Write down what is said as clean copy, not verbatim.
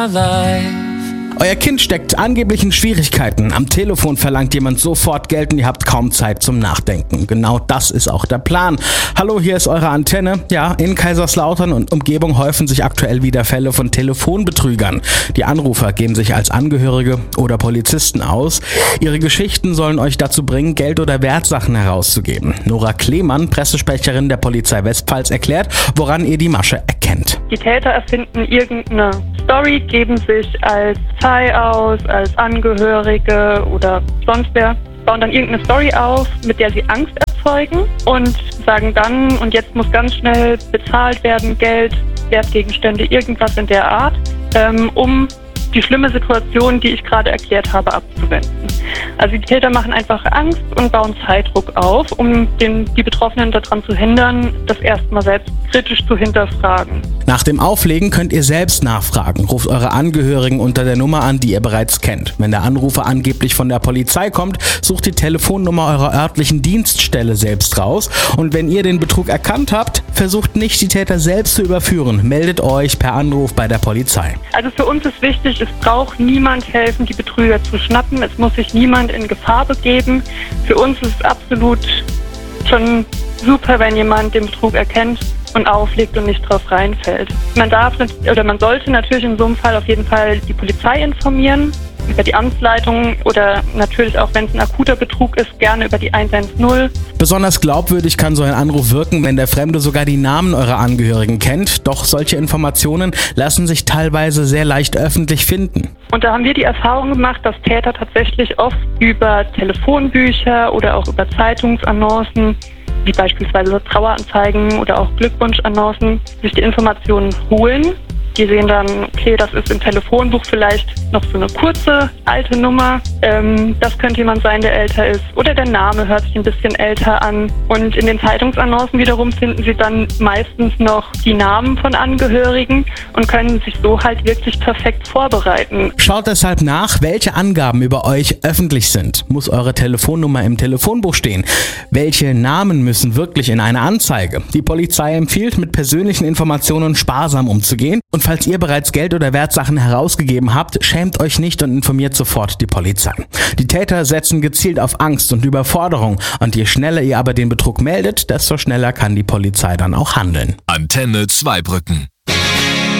Euer Kind steckt angeblich in Schwierigkeiten. Am Telefon verlangt jemand sofort Geld und ihr habt kaum Zeit zum Nachdenken. Genau das ist auch der Plan. Hallo, hier ist eure Antenne. Ja, in Kaiserslautern und Umgebung häufen sich aktuell wieder Fälle von Telefonbetrügern. Die Anrufer geben sich als Angehörige oder Polizisten aus. Ihre Geschichten sollen euch dazu bringen, Geld oder Wertsachen herauszugeben. Nora Klemann, Pressesprecherin der Polizei Westpfalz, erklärt, woran ihr die Masche erkennt. Die Täter erfinden irgendeine Story, geben sich als Polizei aus, als Angehörige oder sonst wer, bauen dann irgendeine Story auf, mit der sie Angst erzeugen und sagen dann, und jetzt muss ganz schnell bezahlt werden, Geld, Wertgegenstände, irgendwas in der Art, um die schlimme Situation, die ich gerade erklärt habe, abzuwenden. Also die Täter machen einfach Angst und bauen Zeitdruck auf, um die Betroffenen daran zu hindern, das erstmal selbst kritisch zu hinterfragen. Nach dem Auflegen könnt ihr selbst nachfragen. Ruft eure Angehörigen unter der Nummer an, die ihr bereits kennt. Wenn der Anrufer angeblich von der Polizei kommt, sucht die Telefonnummer eurer örtlichen Dienststelle selbst raus. Und wenn ihr den Betrug erkannt habt, versucht nicht, die Täter selbst zu überführen. Meldet euch per Anruf bei der Polizei. Also für uns ist wichtig, es braucht niemand helfen, die Betrüger zu schnappen. Es muss sich niemand in Gefahr begeben. Für uns ist es absolut schon super, wenn jemand den Betrug erkennt und auflegt und nicht drauf reinfällt. Man sollte natürlich in so einem Fall auf jeden Fall die Polizei informieren, über die Amtsleitung oder natürlich auch, wenn es ein akuter Betrug ist, gerne über die 110. Besonders glaubwürdig kann so ein Anruf wirken, wenn der Fremde sogar die Namen eurer Angehörigen kennt. Doch solche Informationen lassen sich teilweise sehr leicht öffentlich finden. Und da haben wir die Erfahrung gemacht, dass Täter tatsächlich oft über Telefonbücher oder auch über Zeitungsannoncen, wie beispielsweise Traueranzeigen oder auch Glückwunschannoncen, sich die Informationen holen. Die sehen dann, okay, das ist im Telefonbuch vielleicht noch so eine kurze, alte Nummer. Das könnte jemand sein, der älter ist. Oder der Name hört sich ein bisschen älter an. Und in den Zeitungsannoncen wiederum finden sie dann meistens noch die Namen von Angehörigen und können sich so halt wirklich perfekt vorbereiten. Schaut deshalb nach, welche Angaben über euch öffentlich sind. Muss eure Telefonnummer im Telefonbuch stehen? Welche Namen müssen wirklich in eine Anzeige? Die Polizei empfiehlt, mit persönlichen Informationen sparsam umzugehen. Und falls ihr bereits Geld oder Wertsachen herausgegeben habt, schämt euch nicht und informiert sofort die Polizei. Die Täter setzen gezielt auf Angst und Überforderung. Und je schneller ihr aber den Betrug meldet, desto schneller kann die Polizei dann auch handeln. Antenne Zweibrücken.